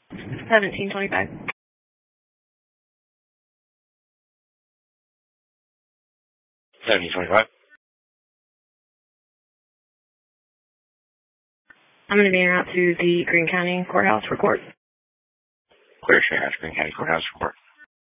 1725. I'm going to be en route to the Greene County Courthouse for court. Clear, Sheriff, Greene County Courthouse for court.